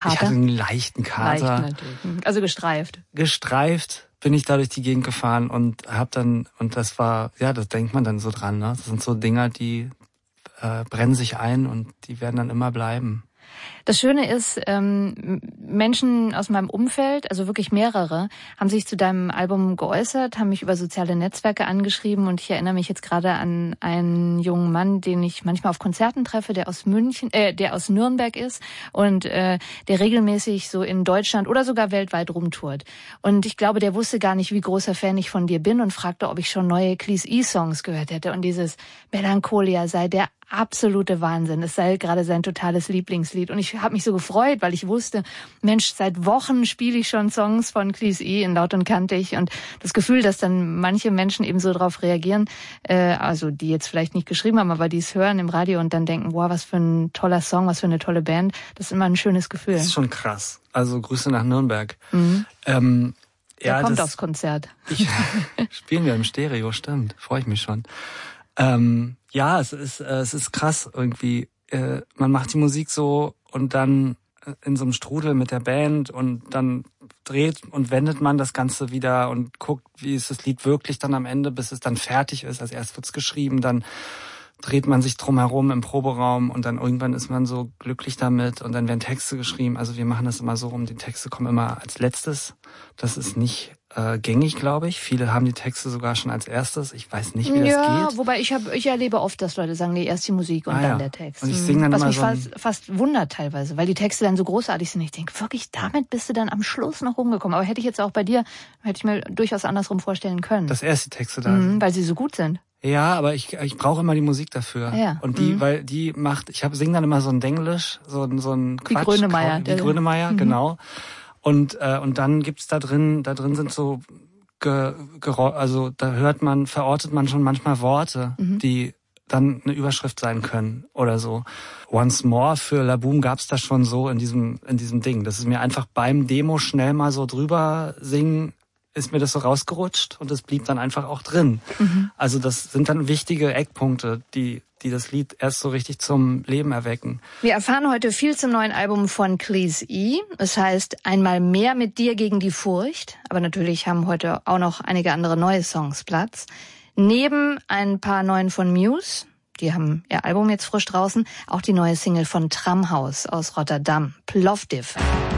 Kater? Ich hatte einen leichten Kater. Leicht natürlich. Also gestreift. Gestreift bin ich da durch die Gegend gefahren und das war, ja, das denkt man dann so dran, ne? Das sind so Dinger, die brennen sich ein und die werden dann immer bleiben. Das Schöne ist, Menschen aus meinem Umfeld, also wirklich mehrere, haben sich zu deinem Album geäußert, haben mich über soziale Netzwerke angeschrieben und ich erinnere mich jetzt gerade an einen jungen Mann, den ich manchmal auf Konzerten treffe, der aus Nürnberg ist und der regelmäßig so in Deutschland oder sogar weltweit rumtourt. Und ich glaube, der wusste gar nicht, wie großer Fan ich von dir bin und fragte, ob ich schon neue Cleese-E-Songs gehört hätte. Und dieses Melancholia sei der absolute Wahnsinn. Es sei gerade sein totales Lieblingslied. Und ich habe mich so gefreut, weil ich wusste, Mensch, seit Wochen spiele ich schon Songs von Cleese in Laut und Kantig. Und das Gefühl, dass dann manche Menschen eben so darauf reagieren, also die jetzt vielleicht nicht geschrieben haben, aber die es hören im Radio und dann denken, wow, was für ein toller Song, was für eine tolle Band. Das ist immer ein schönes Gefühl. Das ist schon krass. Also Grüße nach Nürnberg. Mhm. Ja, kommt aufs Konzert. Spielen wir im Stereo, stimmt. Freue ich mich schon. Ja, es ist krass irgendwie. Man macht die Musik so und dann in so einem Strudel mit der Band und dann dreht und wendet man das Ganze wieder und guckt, wie ist das Lied wirklich dann am Ende, bis es dann fertig ist. Also erst wird's geschrieben, dann dreht man sich drumherum im Proberaum und dann irgendwann ist man so glücklich damit und dann werden Texte geschrieben. Also wir machen das immer so rum, die Texte kommen immer als letztes. Das ist nicht gängig, glaube ich. Viele haben die Texte sogar schon als erstes. Ich weiß nicht, wie das geht. Ja, wobei ich erlebe oft, dass Leute sagen, nee, erst die Musik und dann der Text. Und ich singe dann was immer mich fast wundert teilweise, weil die Texte dann so großartig sind. Ich denke, wirklich, damit bist du dann am Schluss noch rumgekommen. Aber hätte ich jetzt auch bei dir, hätte ich mir durchaus andersrum vorstellen können. Dass erst die Texte da sind. Weil sie so gut sind. Ja, aber ich brauche immer die Musik dafür. Ja. Und weil die macht, singe dann immer so ein Denglisch, so ein Quatsch. Wie Grönemeyer. Wie Grönemeyer, genau. Und dann gibt's da drin sind so also da verortet man schon manchmal Worte, die dann eine Überschrift sein können oder so. Once More für La Boom gab's da schon so in diesem Ding. Das ist mir einfach beim Demo schnell mal so drüber singen, ist mir das so rausgerutscht und es blieb dann einfach auch drin. Also das sind dann wichtige Eckpunkte, die das Lied erst so richtig zum Leben erwecken. Wir erfahren heute viel zum neuen Album von Cleese. Es heißt Einmal mehr mit dir gegen die Furcht. Aber natürlich haben heute auch noch einige andere neue Songs Platz. Neben ein paar neuen von Muse, die haben ihr Album jetzt frisch draußen, auch die neue Single von Tramhaus aus Rotterdam, Plovdiv.